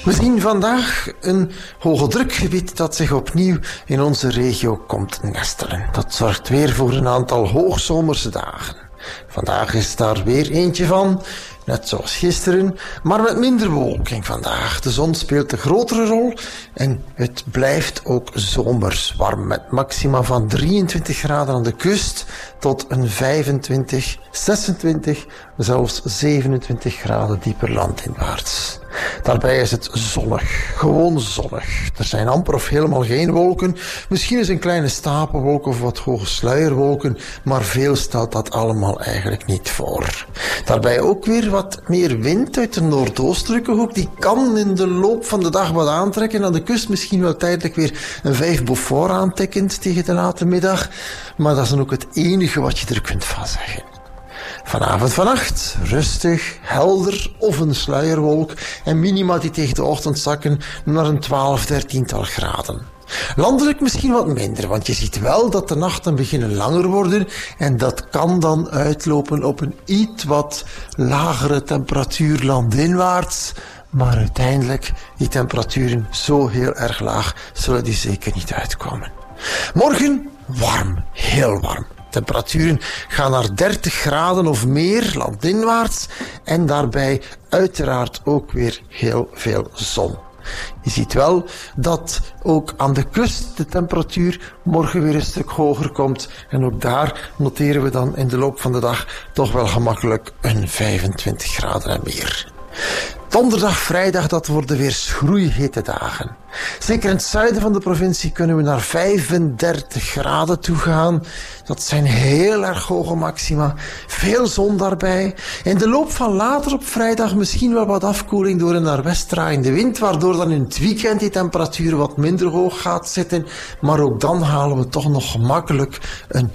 We zien vandaag een hoge drukgebied dat zich opnieuw in onze regio komt nestelen. Dat zorgt weer voor een aantal hoogzomerse dagen. Vandaag is daar weer eentje van, net zoals gisteren, maar met minder bewolking vandaag. De zon speelt een grotere rol en het blijft ook zomers warm met maxima van 23 graden aan de kust tot een 25, 26, zelfs 27 graden dieper landinwaarts. Daarbij is het zonnig, gewoon zonnig. Er zijn amper of helemaal geen wolken. Misschien is een kleine stapelwolk of wat hoge sluierwolken, maar veel stelt dat allemaal eigenlijk niet voor. Daarbij ook weer wat meer wind uit de noordoostelijke hoek. Die kan in de loop van de dag wat aantrekken. Aan de kust misschien wel tijdelijk weer een 5 Beaufort aantikkend tegen de late middag. Maar dat is dan ook het enige wat je er kunt van zeggen. Vanavond, vannacht, rustig, helder of een sluierwolk en minima die tegen de ochtend zakken naar een 12, 13-tal graden. Landelijk misschien wat minder, want je ziet wel dat de nachten beginnen langer worden en dat kan dan uitlopen op een iets wat lagere temperatuur landinwaarts. Maar uiteindelijk, die temperaturen zo heel erg laag, zullen die zeker niet uitkomen. Morgen warm, heel warm. Temperaturen gaan naar 30 graden of meer landinwaarts en daarbij uiteraard ook weer heel veel zon. Je ziet wel dat ook aan de kust de temperatuur morgen weer een stuk hoger komt en ook daar noteren we dan in de loop van de dag toch wel gemakkelijk een 25 graden en meer. Donderdag, vrijdag, dat worden weer schroeihete dagen. Zeker in het zuiden van de provincie kunnen we naar 35 graden toe gaan. Dat zijn heel erg hoge maxima. Veel zon daarbij. In de loop van later op vrijdag misschien wel wat afkoeling door een naar west draaiende wind, waardoor dan in het weekend die temperatuur wat minder hoog gaat zitten. Maar ook dan halen we toch nog gemakkelijk een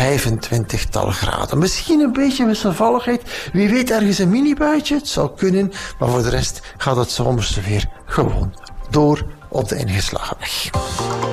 25-tal graden. Misschien een beetje wisselvalligheid. Wie weet ergens een mini-buitje. Het zou kunnen. Maar voor de rest gaat het zomerse weer gewoon door op de ingeslagen weg.